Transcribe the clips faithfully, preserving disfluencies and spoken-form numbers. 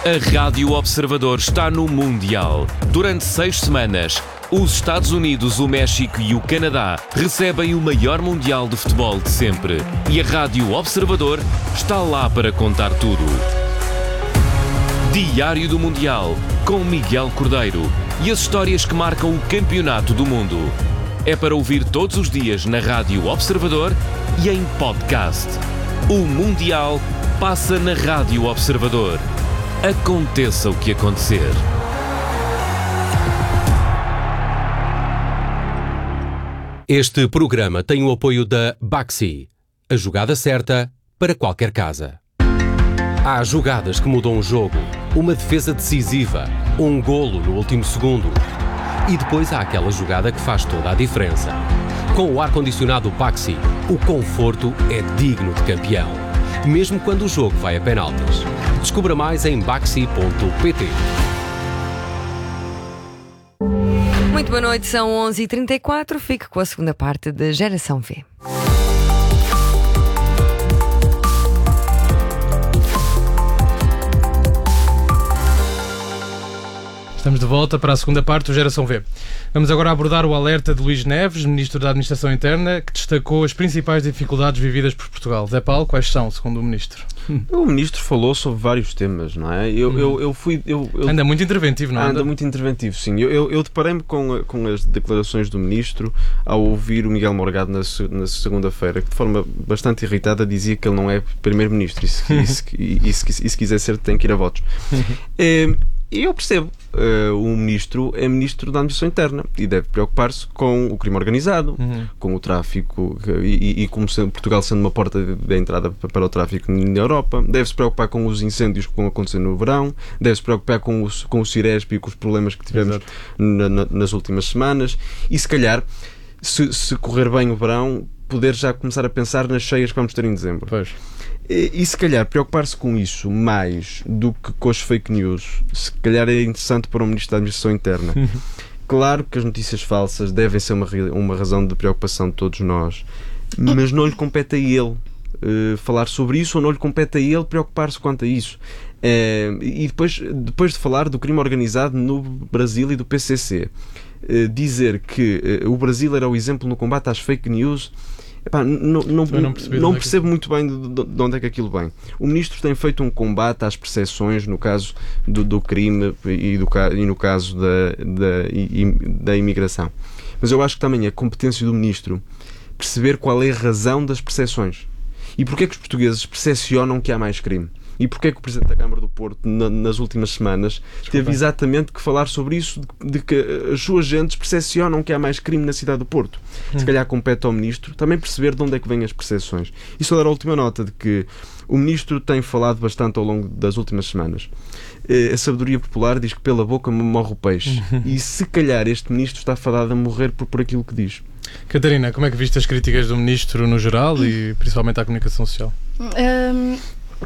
A Rádio Observador está no Mundial. Durante seis semanas, os Estados Unidos, o México e o Canadá recebem o maior Mundial de futebol de sempre. E a Rádio Observador está lá para contar tudo. Diário do Mundial, com Miguel Cordeiro. E as histórias que marcam o campeonato do mundo. É para ouvir todos os dias na Rádio Observador e em podcast. O Mundial passa na Rádio Observador. Aconteça o que acontecer. Este programa tem o apoio da Baxi, a jogada certa para qualquer casa. Há jogadas que mudam o jogo, uma defesa decisiva, um golo no último segundo. E depois há aquela jogada que faz toda a diferença. Com o ar-condicionado Baxi, o conforto é digno de campeão, mesmo quando o jogo vai a penaltis. Descubra mais em baxi ponto pt. Muito boa noite, são onze e trinta e quatro. Fique com a segunda parte da Geração V. Estamos de volta para a segunda parte do Geração V. Vamos agora abordar o alerta de Luís Neves, Ministro da Administração Interna, que destacou as principais dificuldades vividas por Portugal. Zé Paulo, quais são, segundo o Ministro? O Ministro falou sobre vários temas, não é? Eu, hum. eu, eu fui... Eu, eu... Anda muito interventivo, não é? Anda muito interventivo, sim. Eu, eu, eu deparei-me com, com as declarações do Ministro ao ouvir o Miguel Morgado na, na segunda-feira, que de forma bastante irritada dizia que ele não é Primeiro-Ministro e se, e, se, e, se, e se quiser ser tem que ir a votos. é, E eu percebo, uh, o Ministro é Ministro da Administração Interna e deve preocupar-se com o crime organizado, uhum. com o tráfico e, e como sendo, Portugal sendo uma porta de, de entrada para o tráfico na Europa, deve-se preocupar com os incêndios que vão acontecer no verão, deve-se preocupar com o, com o Ciresp e com os problemas que tivemos na, na, nas últimas semanas e se calhar, se, se correr bem o verão, poder já começar a pensar nas cheias que vamos ter em dezembro. Pois. E, e se calhar preocupar-se com isso mais do que com as fake news, se calhar é interessante para o Ministro da Administração Interna. Claro que as notícias falsas devem ser uma, uma razão de preocupação de todos nós, mas não lhe compete a ele uh, falar sobre isso ou não lhe compete a ele preocupar-se quanto a isso. Uh, e depois, depois de falar do crime organizado no Brasil e do P C C, uh, dizer que uh, o Brasil era o exemplo no combate às fake news. Epá, não, não, não, não percebo muito bem de, de onde é que aquilo vem. O Ministro tem feito um combate às percepções no caso do, do crime e, do, e no caso da, da, da imigração. Mas eu acho que também é competência do Ministro perceber qual é a razão das percepções. E porquê é que os portugueses percepcionam que há mais crime. E porquê é que o Presidente da Câmara do Porto, na, nas últimas semanas, Desculpa. teve exatamente que falar sobre isso, de, de que as suas gentes percepcionam que há mais crime na cidade do Porto. Hum. Se calhar compete ao Ministro também perceber de onde é que vêm as percepções. E só dar a última nota de que o Ministro tem falado bastante ao longo das últimas semanas. A sabedoria popular diz que pela boca morre o peixe. E se calhar este Ministro está fadado a morrer por, por aquilo que diz. Catarina, como é que viste as críticas do Ministro no geral e principalmente à comunicação social? Um...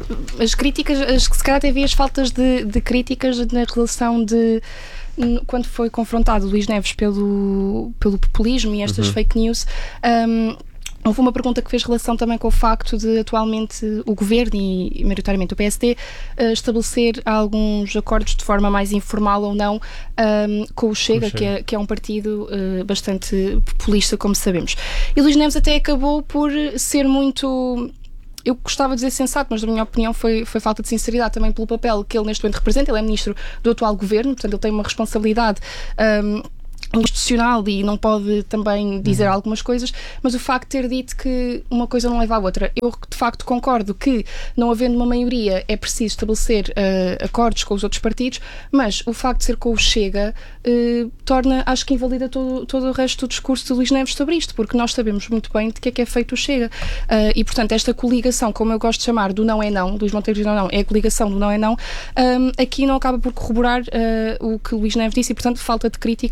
As críticas, as, se calhar teve as faltas de, de críticas na relação de quando foi confrontado Luís Neves pelo, pelo populismo e estas uhum. fake news. Um, houve uma pergunta que fez relação também com o facto de atualmente o Governo e maioritariamente o P S D uh, estabelecer alguns acordos de forma mais informal ou não um, com o Chega, o Chega. Que, é, que é um partido uh, bastante populista, como sabemos. E Luís Neves até acabou por ser muito... Eu gostava de dizer sensato, mas na minha opinião foi, foi falta de sinceridade também pelo papel que ele neste momento representa. Ele é ministro do atual governo, portanto ele tem uma responsabilidade um, institucional e não pode também dizer uhum. algumas coisas, mas o facto de ter dito que uma coisa não leva à outra, eu de facto concordo que não havendo uma maioria é preciso estabelecer uh, acordos com os outros partidos, mas o facto de ser com o Chega uh, torna, acho que invalida todo, todo o resto do discurso de Luís Neves sobre isto, porque nós sabemos muito bem de que é que é feito o Chega uh, e portanto esta coligação, como eu gosto de chamar, do não é não, Luís Montenegro não é não, é a coligação do não é não, um, aqui não acaba por corroborar uh, o que Luís Neves disse e portanto falta de crítica sobre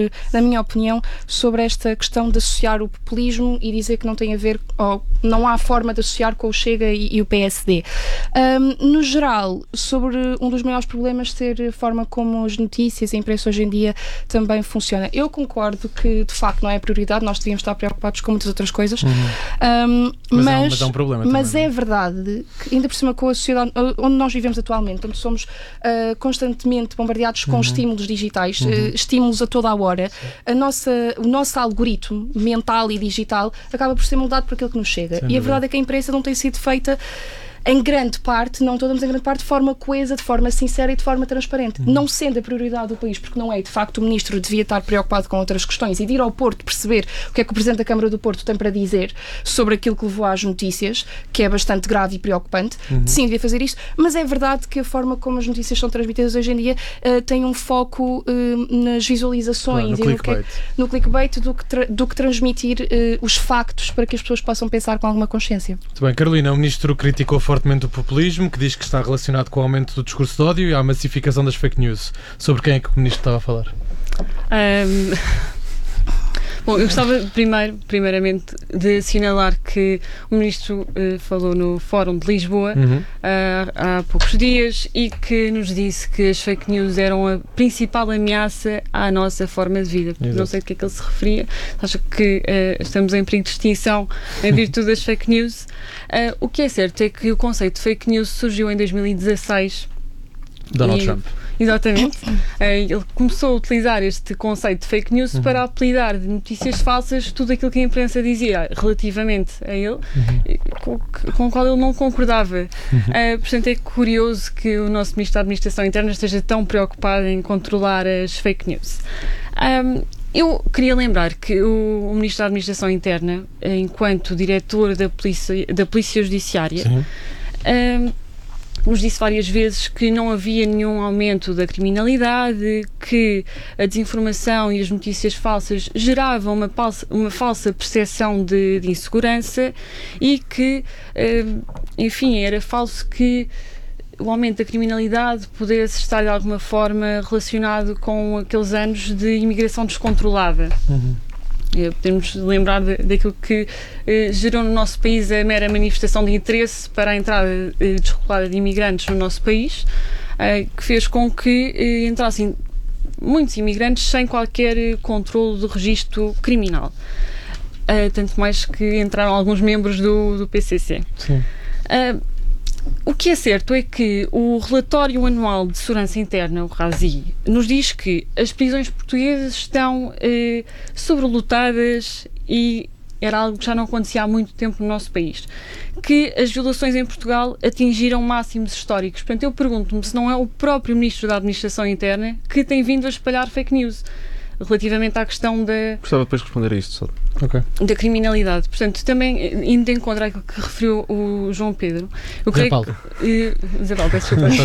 sobre, na minha opinião, sobre esta questão de associar o populismo e dizer que não tem a ver, ou não há forma de associar com o Chega e, e o P S D. Um, no geral, sobre um dos maiores problemas ser a forma como as notícias e a imprensa hoje em dia também funciona. Eu concordo que, de facto, não é a prioridade, nós devíamos estar preocupados com muitas outras coisas, uhum. um, mas, mas, é um, mas é um problema mas também, é verdade que, ainda por cima, com a sociedade onde nós vivemos atualmente, onde somos uh, constantemente bombardeados com uhum. estímulos digitais, uhum. uh, estímulos a toda a hora, a nossa, o nosso algoritmo mental e digital acaba por ser moldado por aquilo que nos chega. Sem e a dúvida. verdade é que a imprensa não tem sido feita em grande parte, não toda, mas em grande parte, de forma coesa, de forma sincera e de forma transparente. Uhum. Não sendo a prioridade do país, porque não é, de facto, o Ministro devia estar preocupado com outras questões e de ir ao Porto perceber o que é que o Presidente da Câmara do Porto tem para dizer sobre aquilo que levou às notícias, que é bastante grave e preocupante. Uhum. Sim, devia fazer isso, mas é verdade que a forma como as notícias são transmitidas hoje em dia uh, tem um foco uh, nas visualizações claro, no e clickbait. no, que é, no clickbait do que, tra- do que transmitir uh, os factos para que as pessoas possam pensar com alguma consciência. Muito bem, Carolina, o Ministro criticou fortemente o populismo, que diz que está relacionado com o aumento do discurso de ódio e à massificação das fake news. Sobre quem é que o Ministro estava a falar? Um... Bom, eu gostava primeiro, primeiramente de assinalar que o Ministro uh, falou no Fórum de Lisboa uhum. uh, há poucos dias e que nos disse que as fake news eram a principal ameaça à nossa forma de vida. Exato. Não sei a que é que ele se referia. Acho que uh, estamos em perigo de extinção em virtude das fake news. Uh, o que é certo é que o conceito de fake news surgiu em dois mil e dezasseis. Donald e, Trump. Exatamente. Ele começou a utilizar este conceito de fake news uhum. para apelidar de notícias falsas tudo aquilo que a imprensa dizia relativamente a ele, uhum. com, com o qual ele não concordava. Uhum. Uh, portanto, é curioso que o nosso Ministro da Administração Interna esteja tão preocupado em controlar as fake news. Um, Eu queria lembrar que o, o Ministro da Administração Interna, enquanto diretor da Polícia, da Polícia Judiciária, um, nos disse várias vezes que não havia nenhum aumento da criminalidade, que a desinformação e as notícias falsas geravam uma, falsa, uma falsa percepção de, de insegurança e que, um, enfim, era falso que o aumento da criminalidade pudesse estar de alguma forma relacionado com aqueles anos de imigração descontrolada. Uhum. Podemos lembrar de, daquilo que eh, gerou no nosso país a mera manifestação de interesse para a entrada eh, desregulada de imigrantes no nosso país, eh, que fez com que eh, entrassem muitos imigrantes sem qualquer controle de registro criminal. Uh, tanto mais que entraram alguns membros do, do P C C. Sim. Uh, O que é certo é que o relatório anual de segurança interna, o RASI, nos diz que as prisões portuguesas estão eh, sobrelotadas e era algo que já não acontecia há muito tempo no nosso país. Que as violações em Portugal atingiram máximos históricos. Portanto, eu pergunto-me se não é o próprio Ministro da Administração Interna que tem vindo a espalhar fake news relativamente à questão da... Gostava depois de responder a isto, só. Okay. Da criminalidade. Portanto, também, indo de encontro àquilo que referiu o João Pedro... Eu Zé Paulo. Que, uh, Zé Paulo, peço desculpa.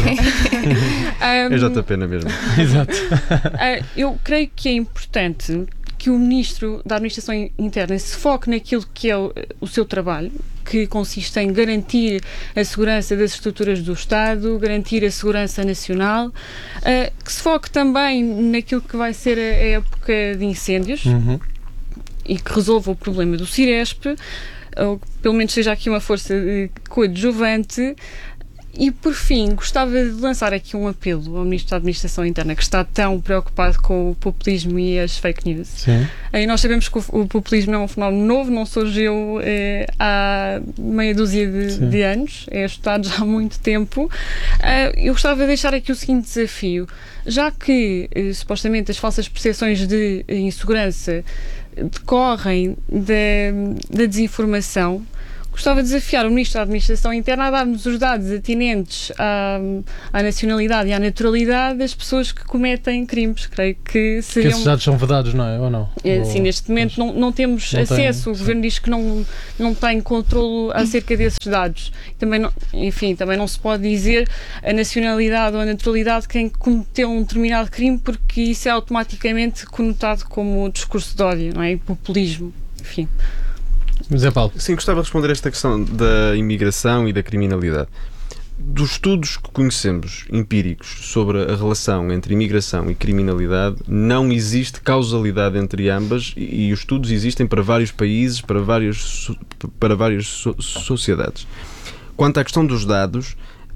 um, é J P na mesma. Exato. Uh, eu creio que é importante que o Ministro da Administração Interna se foque naquilo que é o, o seu trabalho, que consiste em garantir a segurança das estruturas do Estado, garantir a segurança nacional, uh, que se foque também naquilo que vai ser a, a época de incêndios, uhum. e que resolva o problema do Ciresp, ou pelo menos seja aqui uma força coadjuvante. E, por fim, gostava de lançar aqui um apelo ao Ministro da Administração Interna, que está tão preocupado com o populismo e as fake news. Sim. E nós sabemos que o, o populismo é um fenómeno novo, não surgiu eh, há meia dúzia de, de anos, é estudado já há muito tempo. Uh, eu gostava de deixar aqui o seguinte desafio. Já que, eh, supostamente, as falsas percepções de insegurança decorrem da, da desinformação, gostava de desafiar o Ministro da Administração Interna a dar-nos os dados atinentes à, à nacionalidade e à naturalidade das pessoas que cometem crimes. Creio que seriam... Que esses dados são vedados, não é? Ou não? É, sim, neste momento não, não temos não acesso. Tem, o Governo diz que não, não tem controlo acerca desses dados. Também não, enfim, também não se pode dizer a nacionalidade ou a naturalidade de quem cometeu um determinado crime, porque isso é automaticamente conotado como discurso de ódio, não é? E populismo. Enfim. Zé Paulo. Sim, gostava de responder a esta questão da imigração e da criminalidade. dos estudos que conhecemos, empíricos, sobre a relação entre imigração e criminalidade, não existe causalidade entre ambas e, e os estudos existem para vários países, para, vários, para várias so, sociedades. Quanto à questão dos dados,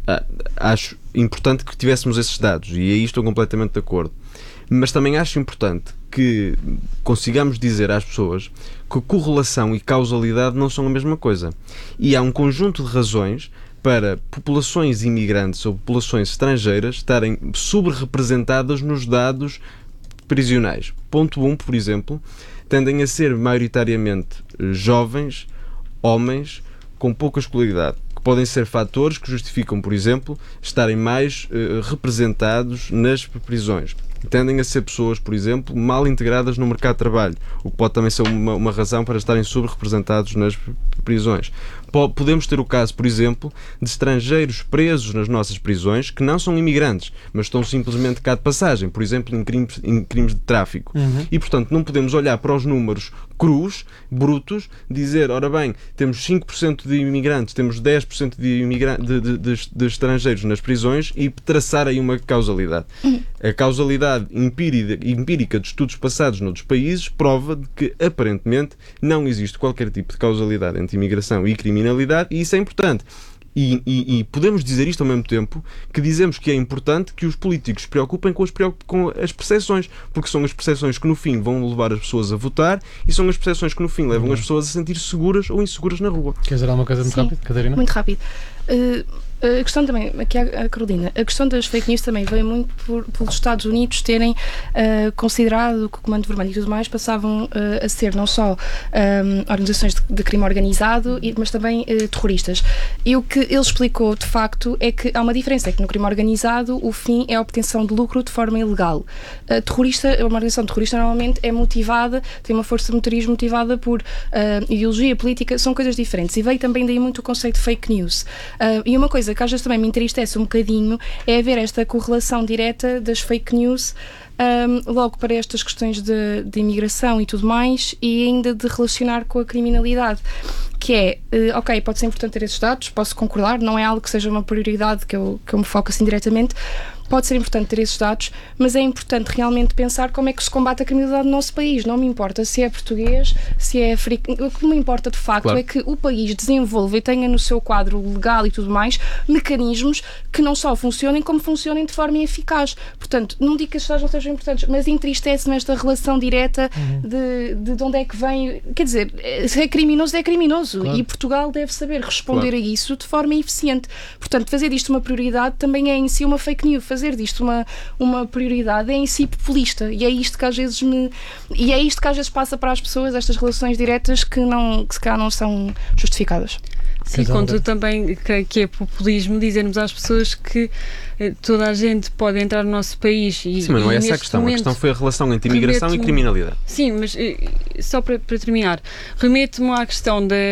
acho importante que tivéssemos esses dados e aí estou completamente de acordo. Mas também acho importante que consigamos dizer às pessoas que correlação e causalidade não são a mesma coisa. E há um conjunto de razões para populações imigrantes ou populações estrangeiras estarem subrepresentadas nos dados prisionais. Ponto um, por exemplo, tendem a ser maioritariamente jovens, homens, com pouca escolaridade, que podem ser fatores que justificam, por exemplo, estarem mais uh, representados nas prisões. Tendem a ser pessoas, por exemplo, mal integradas no mercado de trabalho, o que pode também ser uma, uma razão para estarem subrepresentados nas prisões. Podemos ter o caso, por exemplo, de estrangeiros presos nas nossas prisões que não são imigrantes, mas estão simplesmente cá de passagem, por exemplo, em crimes, em crimes de tráfico. Uhum. E, portanto, não podemos olhar para os números crus, brutos, dizer, ora bem, temos cinco por cento de imigrantes, temos dez por cento de, imigra- de, de, de, de estrangeiros nas prisões e traçar aí uma causalidade. Uhum. A causalidade empírica, empírica de estudos passados noutros países prova de que, aparentemente, não existe qualquer tipo de causalidade entre imigração e criminalidade, e isso é importante. E, e, e podemos dizer isto ao mesmo tempo que dizemos que é importante que os políticos se preocupem com as, com as percepções, porque são as percepções que no fim vão levar as pessoas a votar e são as percepções que no fim levam uhum. as pessoas a sentir seguras ou inseguras na rua. Quer dizer alguma coisa muito rápido, Catarina? Muito rápido. Uh, a questão também, aqui a Carolina, a questão das fake news também veio muito por, pelos Estados Unidos terem uh, considerado que o Comando Vermelho e tudo mais passavam uh, a ser não só um, organizações de, de crime organizado, mas também uh, terroristas. E o que ele explicou, de facto, é que há uma diferença, é que no crime organizado o fim é a obtenção de lucro de forma ilegal. A terrorista, uma organização terrorista normalmente é motivada, tem uma força motriz motivada por uh, ideologia, política, são coisas diferentes. E veio também daí muito o conceito de fake news. Uh, e uma coisa que às vezes também me entristece um bocadinho é haver esta correlação direta das fake news um, logo para estas questões de, de imigração e tudo mais e ainda de relacionar com a criminalidade. Que é, uh, ok, pode ser importante ter esses dados, posso concordar, não é algo que seja uma prioridade que eu, que eu me foco assim diretamente. Pode ser importante ter esses dados, mas é importante realmente pensar como é que se combate a criminalidade no nosso país. Não me importa se é português, se é africano. O que me importa, de facto, claro, é que o país desenvolva e tenha no seu quadro legal e tudo mais mecanismos que não só funcionem, como funcionem de forma eficaz. Portanto, não digo que estes dados não sejam importantes, mas entristece-me esta relação direta uhum. de, de, de onde é que vem. Quer dizer, se é criminoso, é criminoso. Claro. E Portugal deve saber responder claro. a isso de forma eficiente. Portanto, fazer disto uma prioridade também é em si uma fake news. Fazer disto uma, uma prioridade é em si populista e é isto que às vezes me e é isto que às vezes passa para as pessoas, estas relações diretas que, não, que se calhar não são justificadas. Sim, contudo também creio que é populismo dizermos às pessoas que eh, toda a gente pode entrar no nosso país e, sim, mas não é essa a questão, momento, a questão foi a relação entre imigração remeto, e criminalidade. Sim, mas eh, só para, para terminar, remeto-me à questão da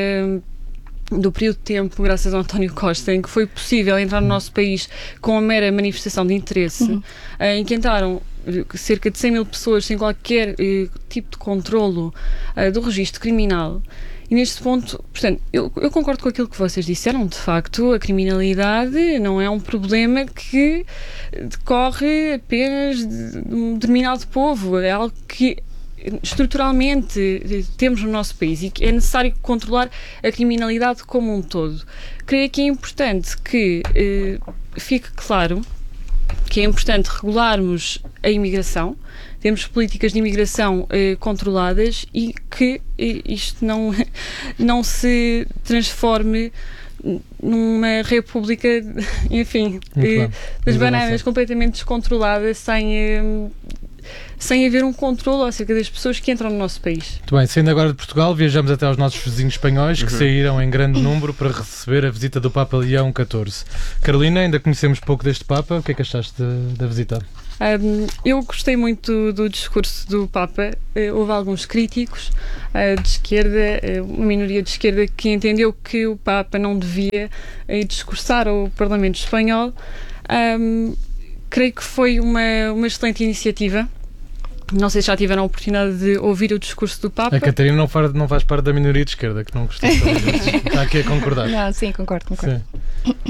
do período de tempo, graças ao António Costa, em que foi possível entrar no nosso país com a mera manifestação de interesse, uhum. em que entraram cerca de cem mil pessoas sem qualquer uh, tipo de controlo uh, do registro criminal. E neste ponto, portanto, eu, eu concordo com aquilo que vocês disseram. De facto, a criminalidade não é um problema que decorre apenas de, de um determinado povo. É algo que estruturalmente temos no nosso país e que é necessário controlar a criminalidade como um todo. Creio que é importante que eh, fique claro que é importante regularmos a imigração, temos políticas de imigração eh, controladas e que eh, isto não, não se transforme numa república, enfim, eh, das bananas completamente descontrolada, sem... Eh, sem haver um controle acerca das pessoas que entram no nosso país. Muito bem, saindo agora de Portugal, viajamos até aos nossos vizinhos espanhóis, que uhum. saíram em grande número para receber a visita do Papa Leão catorze. Carolina, ainda conhecemos pouco deste Papa, o que é que achaste da visita? Um, eu gostei muito do, do discurso do Papa. Uh, houve alguns críticos uh, de esquerda, uh, uma minoria de esquerda que entendeu que o Papa não devia uh, discursar ao Parlamento espanhol. Um, creio que foi uma, uma excelente iniciativa. Não sei se já tiveram a oportunidade de ouvir o discurso do Papa. A Catarina não faz, não faz parte da minoria de esquerda, que não gostou de Está aqui a concordar. Não, sim, concordo, concordo. Sim.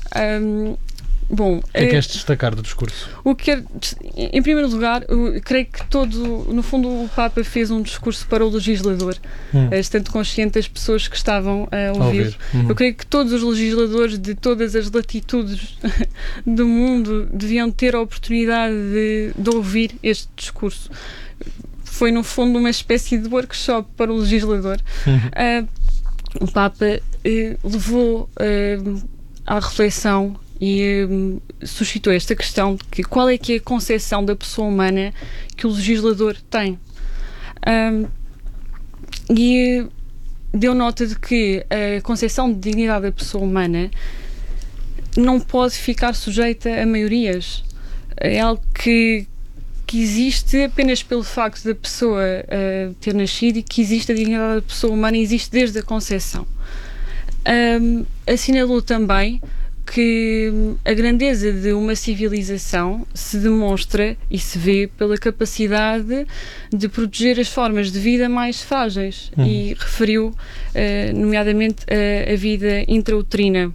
Um, bom, o que é que queres destacar do discurso? O que quero, em primeiro lugar, eu creio que todo, no fundo, o Papa fez um discurso para o legislador, hum. estando consciente das pessoas que estavam a ouvir. A ouvir. Uhum. Eu creio que todos os legisladores de todas as latitudes do mundo deviam ter a oportunidade de, de ouvir este discurso. Foi, no fundo, uma espécie de workshop para o legislador. Uhum. Uh, o Papa uh, levou uh, à reflexão e um, suscitou esta questão de que qual é que é a concepção da pessoa humana que o legislador tem. Um, e deu nota de que a concepção de dignidade da pessoa humana não pode ficar sujeita a maiorias. É algo que, que existe apenas pelo facto da pessoa uh, ter nascido, e que existe a dignidade da pessoa humana, existe desde a concepção. Um, assinalou também que a grandeza de uma civilização se demonstra e se vê pela capacidade de proteger as formas de vida mais frágeis, uhum. e referiu, uh, nomeadamente, a, a vida intrauterina.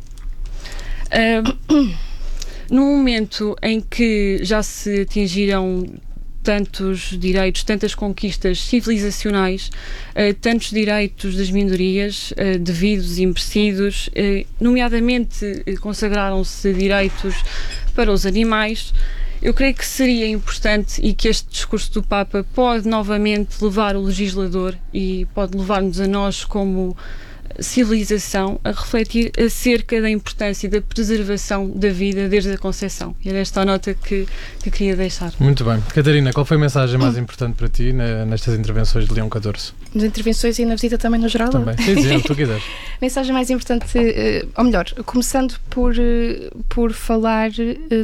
Uh, no momento em que já se atingiram tantos direitos, tantas conquistas civilizacionais, uh, tantos direitos das minorias, uh, devidos e merecidos, uh, nomeadamente uh, consagraram-se direitos para os animais. Eu creio que seria importante, e que este discurso do Papa pode novamente levar o legislador e pode levar-nos a nós como civilização a refletir acerca da importância da preservação da vida desde a concepção. E era esta a nota que, que queria deixar. Muito bem. Catarina, qual foi a mensagem mais importante para ti nestas intervenções de Leão catorze? Nas intervenções e na visita também no geral? Também. Sim, sim, o que tu quiseres. Mensagem mais importante, ou melhor, começando por, por falar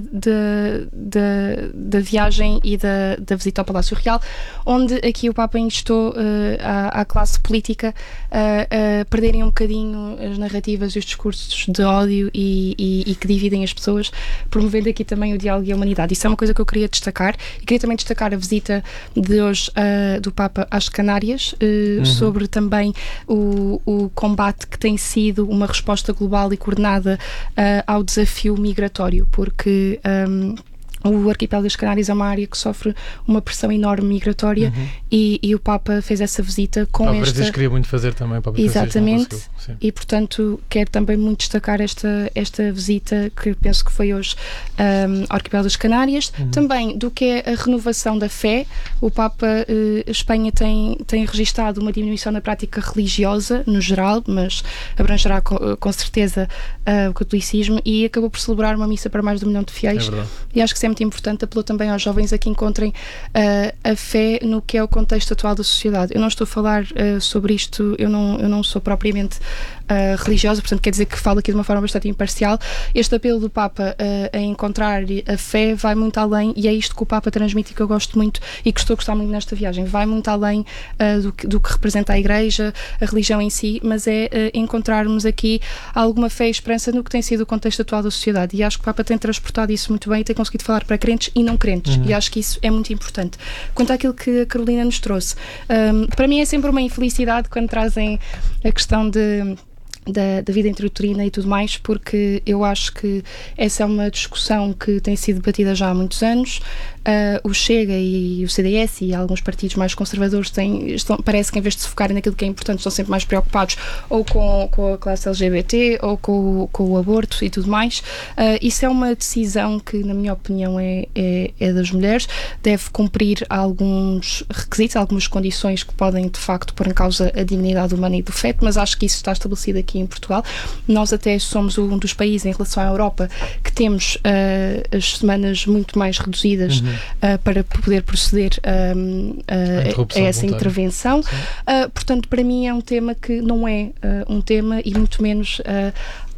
da, da, da viagem e da, da visita ao Palácio Real, onde aqui o Papa instou à, à classe política a, a perderem um bocadinho as narrativas e os discursos de ódio e, e, e que dividem as pessoas, promovendo aqui também o diálogo e a humanidade. Isso é uma coisa que eu queria destacar, e queria também destacar a visita de hoje uh, do Papa às Canárias, uh, uhum. sobre também o, o combate que tem sido uma resposta global e coordenada uh, ao desafio migratório, porque um, o arquipélago das Canárias é uma área que sofre uma pressão enorme migratória, uhum. e, e o Papa fez essa visita com ah, esta... queria muito fazer também, Papa Exatamente, e portanto quero também muito destacar esta, esta visita, que penso que foi hoje um, ao arquipélago das Canárias, uhum. também do que é a renovação da fé. O Papa, uh, Espanha tem, tem registado uma diminuição na prática religiosa no geral, mas abrangerá com, com certeza uh, o catolicismo, e acabou por celebrar uma missa para mais de um milhão de fiéis, é e acho que isso é muito importante. Apelou também aos jovens a que encontrem uh, a fé no que é o contexto atual da sociedade. Eu não estou a falar uh, sobre isto, eu não, eu não sou propriamente uh, religiosa, portanto quer dizer que falo aqui de uma forma bastante imparcial. Este apelo do Papa uh, a encontrar a fé vai muito além, e é isto que o Papa transmite e que eu gosto muito e que estou a gostar muito nesta viagem. Vai muito além uh, do, que, do que representa a Igreja, a religião em si, mas é uh, encontrarmos aqui alguma fé e esperança no que tem sido o contexto atual da sociedade, e acho que o Papa tem transportado isso muito bem e tem conseguido falar para crentes e não crentes, uhum. e acho que isso é muito importante. Quanto àquilo que a Carolina nos trouxe, um, para mim é sempre uma infelicidade quando trazem a questão de Da, da vida intrauterina e tudo mais, porque eu acho que essa é uma discussão que tem sido debatida já há muitos anos. Uh, o Chega e o C D S e alguns partidos mais conservadores têm, estão, parece que em vez de se focarem naquilo que é importante, estão sempre mais preocupados ou com, com a classe L G B T ou com, com o aborto e tudo mais. Uh, isso é uma decisão que, na minha opinião, é, é, é das mulheres. Deve cumprir alguns requisitos, algumas condições que podem, de facto, pôr em causa a dignidade humana e do feto, mas acho que isso está estabelecido aqui em Portugal. Nós até somos um dos países em relação à Europa que temos uh, as semanas muito mais reduzidas, uhum. uh, para poder proceder uh, uh, a, a essa intervenção. Uh, portanto, para mim é um tema que não é uh, um tema, e muito menos uh,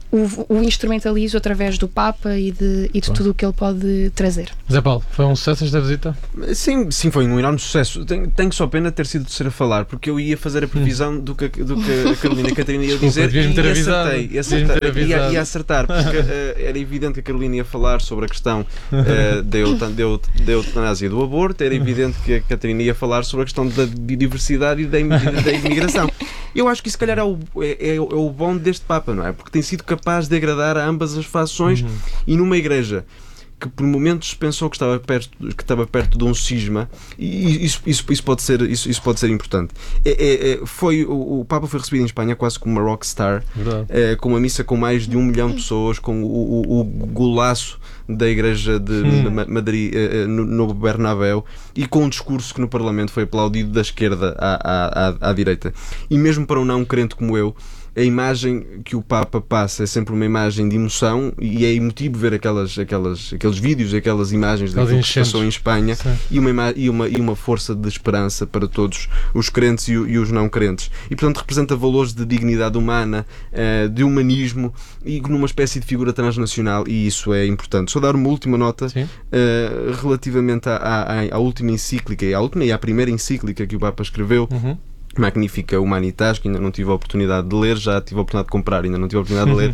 o, o instrumentalizo através do Papa e de, e de tudo o que ele pode trazer. Zé Paulo, foi um sucesso esta visita? Sim, sim, foi um enorme sucesso. Tenho, tenho só pena ter sido terceiro a falar, porque eu ia fazer a previsão hum. do, que, do que a Carolina e a Catarina ia dizer, e acertei, e acertei ia, ia acertar, porque uh, era evidente que a Carolina ia falar sobre a questão uh, da, eutan, da, eut, da eutanásia e do aborto, era evidente que a Catarina ia falar sobre a questão da biodiversidade e da, da imigração. Eu acho que isso, se calhar, é o, é, é o bom deste Papa, não é? Porque tem sido capaz de agradar a ambas as fações uhum. e numa igreja que por momentos pensou que estava perto, que estava perto de um cisma, e isso, isso, isso, pode, ser, isso, isso pode ser importante. É, é, é, foi, o, o Papa foi recebido em Espanha quase como uma rockstar, é, com uma missa com mais de um milhão de pessoas, com o, o, o golaço da igreja de hum. Madrid é, no, no Bernabéu, e com um discurso que no Parlamento foi aplaudido da esquerda à, à, à, à direita. E mesmo para um não crente como eu, a imagem que o Papa passa é sempre uma imagem de emoção, e é emotivo ver aquelas, aquelas, aqueles vídeos, aquelas imagens daquilo que se passou em Espanha, e uma, e, uma, e uma força de esperança para todos os crentes e, e os não crentes. E, portanto, representa valores de dignidade humana, uh, de humanismo, e numa espécie de figura transnacional, e isso é importante. Só dar uma última nota uh, relativamente à, à, à última encíclica, à última e à primeira encíclica que o Papa escreveu, uhum. Magnífica Humanitas, que ainda não tive a oportunidade de ler, já tive a oportunidade de comprar, ainda não tive a oportunidade de ler.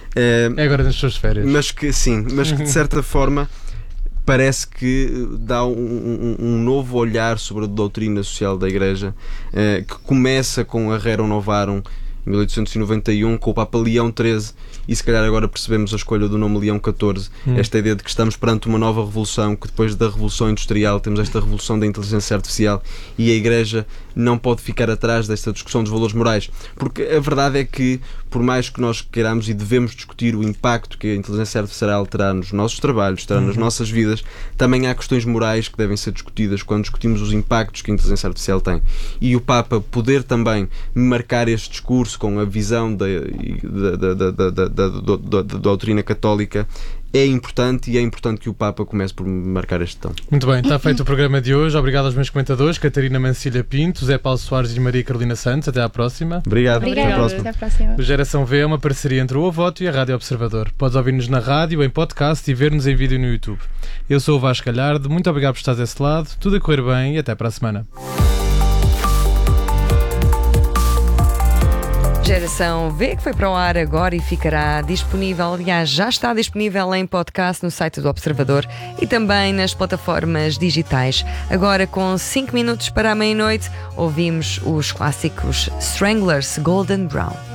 É, é agora nas suas férias. Mas que, sim, mas que de certa forma parece que dá um, um, um novo olhar sobre a doutrina social da Igreja, eh, que começa com a Rerum Novarum em mil oitocentos e noventa e um, com o Papa Leão treze, e se calhar agora percebemos a escolha do nome Leão catorze, hum. esta ideia de que estamos perante uma nova revolução, que depois da Revolução Industrial temos esta revolução da inteligência artificial, e a Igreja não pode ficar atrás desta discussão dos valores morais, porque a verdade é que, por mais que nós queiramos e devemos discutir o impacto que a inteligência artificial terá nos nossos trabalhos, terá uhum. nas nossas vidas, também há questões morais que devem ser discutidas quando discutimos os impactos que a inteligência artificial tem. E o Papa poder também marcar este discurso com a visão da, da, da, da, da, da, da, da, da doutrina católica é importante, e é importante que o Papa comece por marcar este tom. Muito bem, está feito o programa de hoje. Obrigado aos meus comentadores, Catarina Mancilha Pinto, Zé Paulo Soares e Maria Carolina Santos. Até à próxima. Obrigado. Obrigada. Até à próxima. Até à próxima. O Geração V é uma parceria entre o Ovoto e a Rádio Observador. Podes ouvir-nos na rádio, em podcast e ver-nos em vídeo no YouTube. Eu sou o Vasco Galhardo, muito obrigado por estar desse lado, tudo a correr bem e até para a semana. Geração V, que foi para o ar agora e ficará disponível, aliás, já está disponível em podcast no site do Observador e também nas plataformas digitais. Agora, com cinco minutos para a meia-noite, ouvimos os clássicos Stranglers, Golden Brown.